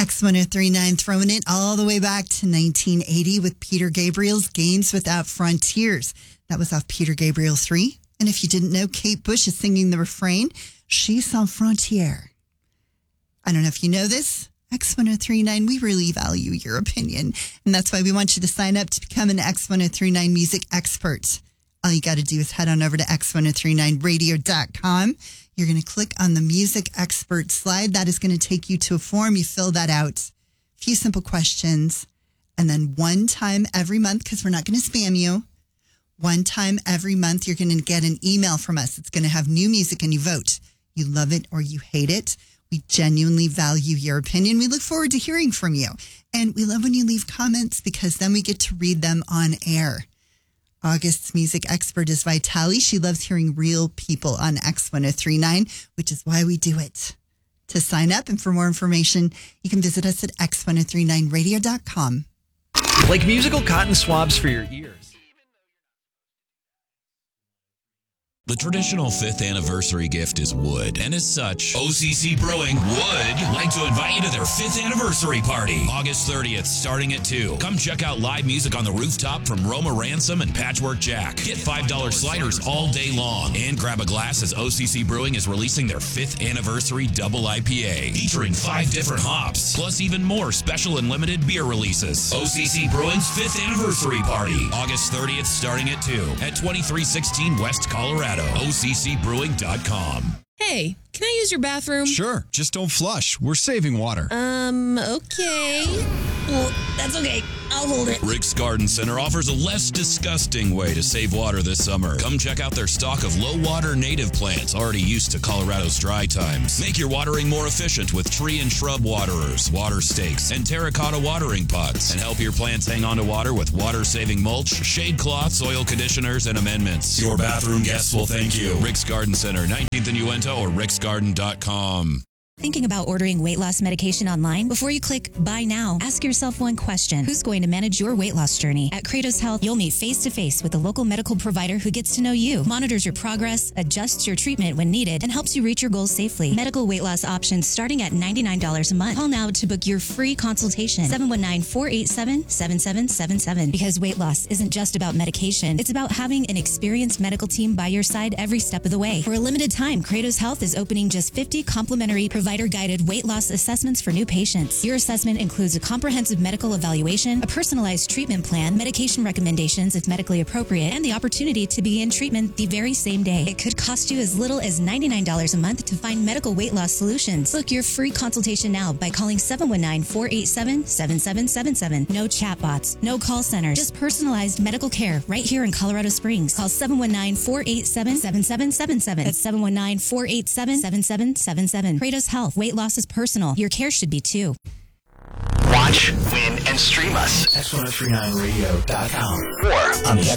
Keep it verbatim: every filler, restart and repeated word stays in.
X one oh three point nine, throwing it all the way back to nineteen eighty with Peter Gabriel's Games Without Frontiers. That was off Peter Gabriel three. And if you didn't know, Kate Bush is singing the refrain, She's Sans Frontières. I don't know if you know this. X one oh three point nine, we really value your opinion. And that's why we want you to sign up to become an X one oh three point nine music expert. All you got to do is head on over to x one oh three nine radio dot com. You're going to click on the music expert slide. That is going to take you to a form. You fill that out. A few simple questions. And then one time every month, because we're not going to spam you, one time every month, you're going to get an email from us. It's going to have new music and you vote. You love it or you hate it. We genuinely value your opinion. We look forward to hearing from you. And we love when you leave comments because then we get to read them on air. August's music expert is Vitali. She loves hearing real people on X one oh three point nine, which is why we do it. To sign up and for more information, you can visit us at x one oh three nine radio dot com. Like musical cotton swabs for your ears. The traditional fifth anniversary gift is wood, and as such, O C C Brewing would like to invite you to their fifth anniversary party, August thirtieth, starting at two. Come check out live music on the rooftop from Roma Ransom and Patchwork Jack. Get five dollar sliders all day long, and grab a glass as O C C Brewing is releasing their fifth anniversary double I P A, featuring five different hops, plus even more special and limited beer releases. O C C Brewing's fifth anniversary party, August thirtieth, starting at two, at twenty-three sixteen West Colorado. O C C brewing dot com. Hey, can I use your bathroom? Sure, just don't flush. We're saving water. Um, okay. Well, that's okay. I'll hold it. Rick's Garden Center offers a less disgusting way to save water this summer. Come check out their stock of low-water native plants already used to Colorado's dry times. Make your watering more efficient with tree and shrub waterers, water stakes, and terracotta watering pots. And help your plants hang on to water with water-saving mulch, shade cloths, soil conditioners, and amendments. Your bathroom guests will thank you. Rick's Garden Center, nineteenth and Uinta, or ricks garden dot com. Thinking about ordering weight loss medication online? Before you click buy now, ask yourself one question. Who's going to manage your weight loss journey? At Kratos Health, you'll meet face-to-face with a local medical provider who gets to know you, monitors your progress, adjusts your treatment when needed, and helps you reach your goals safely. Medical weight loss options starting at ninety-nine dollars a month. Call now to book your free consultation. seven one nine, four eight seven, seven seven seven seven. Because weight loss isn't just about medication. It's about having an experienced medical team by your side every step of the way. For a limited time, Kratos Health is opening just fifty complimentary provider-guided weight loss assessments for new patients. Your assessment includes a comprehensive medical evaluation, a personalized treatment plan, medication recommendations if medically appropriate, and the opportunity to begin treatment the very same day. It could cost you as little as ninety-nine dollars a month to find medical weight loss solutions. Book your free consultation now by calling seven one nine, four eight seven, seven seven seven seven. No chatbots, no call centers, just personalized medical care right here in Colorado Springs. Call seven one nine, four eight seven, seven seven seven seven. That's seven one nine, four eight seven, seven seven seven seven. Kratos Health. Weight loss is personal. Your care should be too. Watch, win, and stream us. X one oh three nine radio dot com or on the